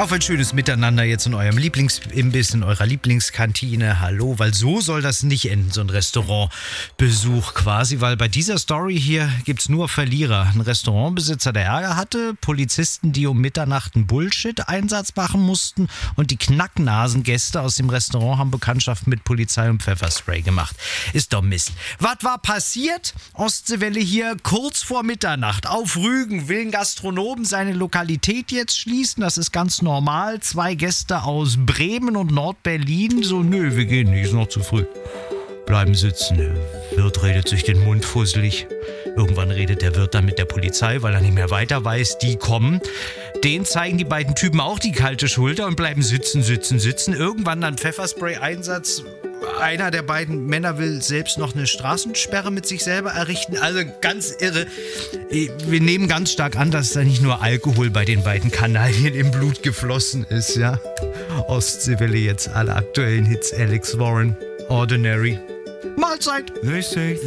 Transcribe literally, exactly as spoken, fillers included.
Auf ein schönes Miteinander jetzt in eurem Lieblingsimbiss, in eurer Lieblingskantine. Hallo, weil so soll das nicht enden, so ein Restaurantbesuch quasi, weil bei dieser Story hier gibt's nur Verlierer. Ein Restaurantbesitzer, der Ärger hatte, Polizisten, die um Mitternacht einen Bullshit-Einsatz machen mussten und die Knacknasengäste aus dem Restaurant haben Bekanntschaft mit Polizei und Pfefferspray gemacht. Ist doch Mist. Was war passiert? Ostseewelle hier kurz vor Mitternacht. Auf Rügen will ein Gastronom seine Lokalität jetzt schließen. Das ist ganz normal. Zwei Gäste aus Bremen und Nordberlin. So, nö, wir gehen nicht, ist noch zu früh. Bleiben sitzen. Der Wirt redet sich den Mund fusselig. Irgendwann redet der Wirt dann mit der Polizei, weil er nicht mehr weiter weiß. Die kommen. Den zeigen die beiden Typen auch die kalte Schulter und bleiben sitzen, sitzen, sitzen. Irgendwann dann Pfefferspray-Einsatz. Einer der beiden Männer will selbst noch eine Straßensperre mit sich selber errichten. Also ganz irre. Wir nehmen ganz stark an, dass da nicht nur Alkohol bei den beiden Kanaillen im Blut geflossen ist, ja. Ostseewelle jetzt alle aktuellen Hits. Alex Warren, Ordinary. Mahlzeit.